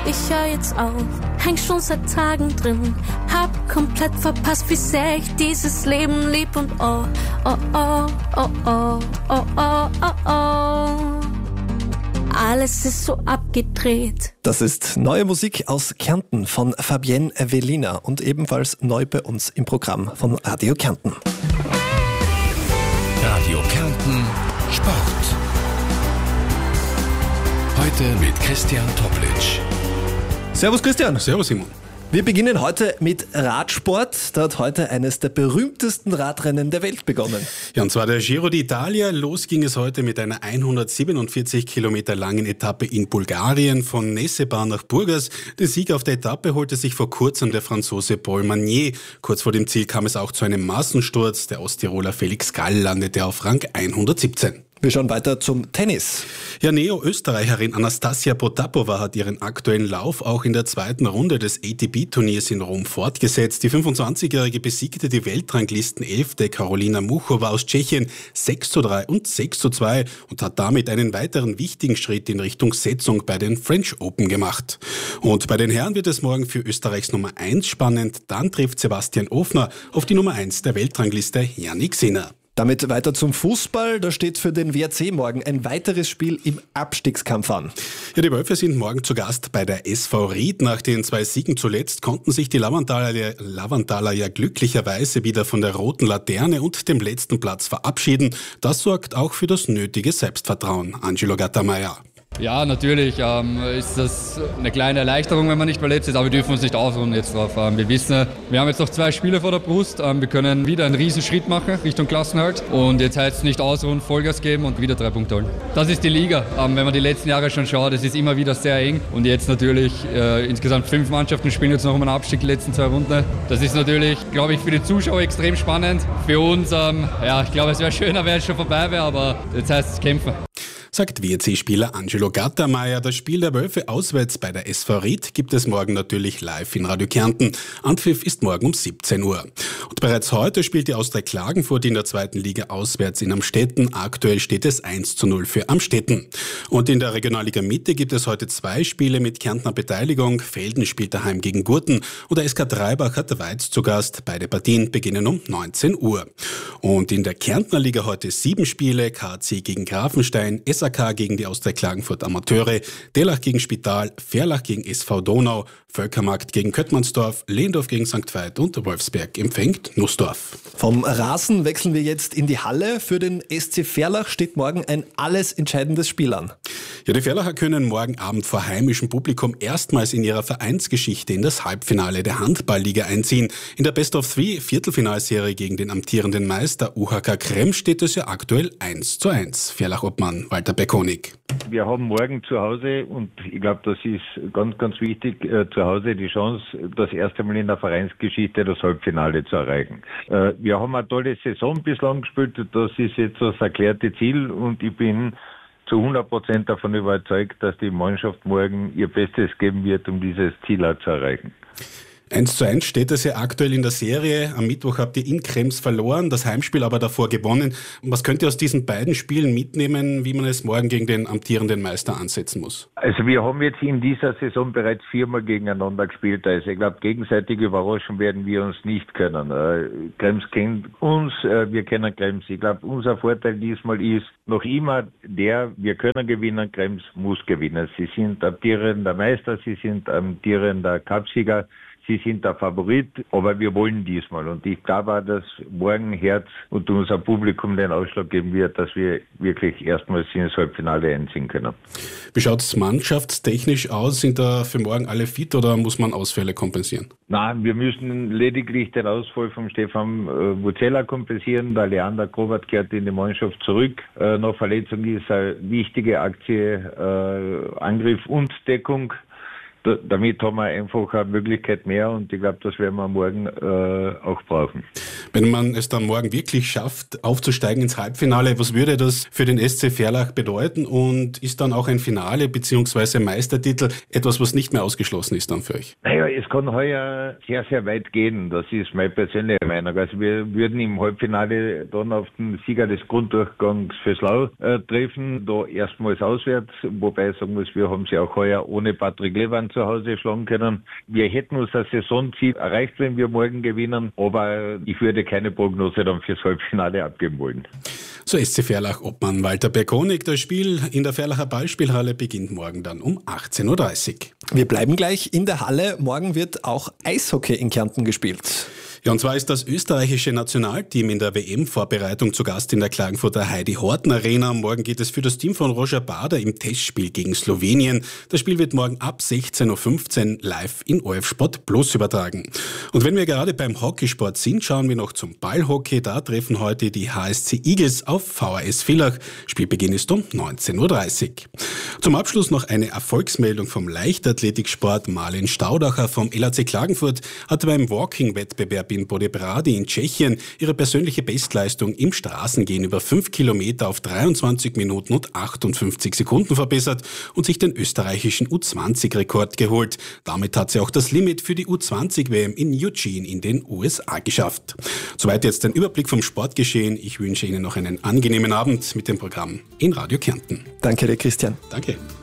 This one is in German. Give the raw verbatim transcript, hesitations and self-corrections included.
ich hör jetzt auf, häng schon seit Tagen drin, hab komplett verpasst, wie sehr ich dieses Leben lieb und oh, oh, oh, oh, oh, oh, oh, oh, oh. Alles ist so abgedreht. Das ist neue Musik aus Kärnten von Fabienne Velina und ebenfalls neu bei uns im Programm von Radio Kärnten. Radio Kärnten Sport. Heute mit Christian Toplitsch. Servus Christian. Servus Simon. Wir beginnen heute mit Radsport. Da hat heute eines der berühmtesten Radrennen der Welt begonnen. Ja, und zwar der Giro d'Italia. Los ging es heute mit einer hundertsiebenundvierzig Kilometer langen Etappe in Bulgarien von Nessebar nach Burgas. Den Sieg auf der Etappe holte sich vor kurzem der Franzose Paul Magnier. Kurz vor dem Ziel kam es auch zu einem Massensturz. Der Osttiroler Felix Gall landete auf Rang hundertsiebzehn. Wir schauen weiter zum Tennis. Ja, Neo-Österreicherin Anastasia Potapova hat ihren aktuellen Lauf auch in der zweiten Runde des A T P-Turniers in Rom fortgesetzt. Die fünfundzwanzigjährige besiegte die Weltranglisten-Elfte Karolina Muchova aus Tschechien sechs zu drei und sechs zu zwei und hat damit einen weiteren wichtigen Schritt in Richtung Setzung bei den French Open gemacht. Und bei den Herren wird es morgen für Österreichs Nummer eins spannend. Dann trifft Sebastian Ofner auf die Nummer eins der Weltrangliste Jannik Sinner. Damit weiter zum Fußball. Da steht für den W R C morgen ein weiteres Spiel im Abstiegskampf an. Ja, die Wölfe sind morgen zu Gast bei der S V Ried. Nach den zwei Siegen zuletzt konnten sich die Lavandaler, Lavandaler ja glücklicherweise wieder von der roten Laterne und dem letzten Platz verabschieden. Das sorgt auch für das nötige Selbstvertrauen. Angelo Gattermeier. Ja, natürlich ähm, ist das eine kleine Erleichterung, wenn man nicht verletzt ist, aber wir dürfen uns nicht ausruhen jetzt drauf. Ähm, wir wissen, wir haben jetzt noch zwei Spiele vor der Brust, ähm, wir können wieder einen riesen Schritt machen Richtung Klassenerhalt und jetzt heißt es nicht ausruhen, Vollgas geben und wieder drei Punkte holen. Das ist die Liga. Ähm, wenn man die letzten Jahre schon schaut, es ist immer wieder sehr eng und jetzt natürlich äh, insgesamt fünf Mannschaften spielen jetzt noch um einen Abstieg die letzten zwei Runden. Das ist natürlich, glaube ich, für die Zuschauer extrem spannend. Für uns, ähm, ja, ich glaube, es wäre schöner, wenn es schon vorbei wäre, aber jetzt heißt es kämpfen. Sagt W R C-Spieler Angelo Gattermeier. Das Spiel der Wölfe auswärts bei der S V Ried gibt es morgen natürlich live in Radio Kärnten. Anpfiff ist morgen um siebzehn Uhr. Und bereits heute spielt die Austria Klagenfurt in der zweiten Liga auswärts in Amstetten. Aktuell steht es eins zu null für Amstetten. Und in der Regionalliga Mitte gibt es heute zwei Spiele mit Kärntner Beteiligung. Felden spielt daheim gegen Gurten und der S K Dreibach hat Weiz zu Gast. Beide Partien beginnen um neunzehn Uhr. Und in der Kärntner Liga heute sieben Spiele. K C gegen Grafenstein, S A K gegen die Austria Klagenfurt Amateure, Delach gegen Spital, Verlach gegen S V Donau, Völkermarkt gegen Köttmannsdorf, Lehndorf gegen Sankt Veit und Wolfsberg empfängt Nussdorf. Vom Rasen wechseln wir jetzt in die Halle. Für den S C Verlach steht morgen ein alles entscheidendes Spiel an. Ja, die Verlacher können morgen Abend vor heimischem Publikum erstmals in ihrer Vereinsgeschichte in das Halbfinale der Handballliga einziehen. In der Best-of-Three-Viertelfinalserie gegen den amtierenden Meister U H K Krems steht es ja aktuell eins zu eins. Verlach-Obmann Walter Bekonig. Wir haben morgen zu Hause, und ich glaube, das ist ganz, ganz wichtig, äh, zu Hause die Chance, das erste Mal in der Vereinsgeschichte das Halbfinale zu erreichen. Äh, wir haben eine tolle Saison bislang gespielt, das ist jetzt das erklärte Ziel, und ich bin zu hundert Prozent davon überzeugt, dass die Mannschaft morgen ihr Bestes geben wird, um dieses Ziel auch zu erreichen. eins zu eins steht es ja aktuell in der Serie. Am Mittwoch habt ihr in Krems verloren, das Heimspiel aber davor gewonnen. Was könnt ihr aus diesen beiden Spielen mitnehmen, wie man es morgen gegen den amtierenden Meister ansetzen muss? Also wir haben jetzt in dieser Saison bereits viermal gegeneinander gespielt. Also ich glaube, gegenseitig überraschen werden wir uns nicht können. Äh, Krems kennt uns, äh, wir kennen Krems. Ich glaube, unser Vorteil diesmal ist noch immer der, wir können gewinnen, Krems muss gewinnen. Sie sind amtierender Meister, sie sind amtierender Cupsieger. Sie sind der Favorit, aber wir wollen diesmal. Und ich glaube auch, dass morgen Herz und unser Publikum den Ausschlag geben wird, dass wir wirklich erstmals ins Halbfinale einziehen können. Wie schaut es mannschaftstechnisch aus? Sind da für morgen alle fit oder muss man Ausfälle kompensieren? Nein, wir müssen lediglich den Ausfall von Stefan äh, Vuzela kompensieren. Der Leander Kovat kehrt in die Mannschaft zurück. Äh, nach Verletzung ist eine wichtige Aktie, äh, Angriff und Deckung. Da, damit haben wir einfach eine Möglichkeit mehr, und ich glaube, das werden wir morgen äh, auch brauchen. Wenn man es dann morgen wirklich schafft, aufzusteigen ins Halbfinale, was würde das für den S C Verlach bedeuten und ist dann auch ein Finale bzw. Meistertitel etwas, was nicht mehr ausgeschlossen ist dann für euch? Naja, es kann heuer sehr, sehr weit gehen. Das ist meine persönliche Meinung. Also wir würden im Halbfinale dann auf den Sieger des Grunddurchgangs Föslau äh, treffen, da erstmals auswärts, wobei ich sagen muss, wir haben sie auch heuer ohne Patrick Lewan zu Hause schlagen können. Wir hätten unser Saisonziel erreicht, wenn wir morgen gewinnen, aber ich würde keine Prognose dann fürs Halbfinale abgeben wollen. So S C Verlach-Obmann Walter Berkonig. Das Spiel in der Verlacher Ballspielhalle beginnt morgen dann um achtzehn Uhr dreißig. Wir bleiben gleich in der Halle. Morgen wird auch Eishockey in Kärnten gespielt. Ja, und zwar ist das österreichische Nationalteam in der W M-Vorbereitung zu Gast in der Klagenfurter Heidi-Horten-Arena. Morgen geht es für das Team von Roger Bader im Testspiel gegen Slowenien. Das Spiel wird morgen ab sechzehn Uhr fünfzehn live in O R F Sport Plus übertragen. Und wenn wir gerade beim Hockeysport sind, schauen wir noch zum Ballhockey. Da treffen heute die H S C Eagles auf V H S Villach. Spielbeginn ist um neunzehn Uhr dreißig. Zum Abschluss noch eine Erfolgsmeldung vom Leichtathletiksport. Marlen Staudacher vom L A C Klagenfurt hatte beim Walking-Wettbewerb in Podebrady in Tschechien ihre persönliche Bestleistung im Straßengehen über fünf Kilometer auf dreiundzwanzig Minuten und achtundfünfzig Sekunden verbessert und sich den österreichischen U zwanzig Rekord geholt. Damit hat sie auch das Limit für die U zwanzig W M in Eugene in den U S A geschafft. Soweit jetzt ein Überblick vom Sportgeschehen. Ich wünsche Ihnen noch einen angenehmen Abend mit dem Programm in Radio Kärnten. Danke dir, Christian. Danke.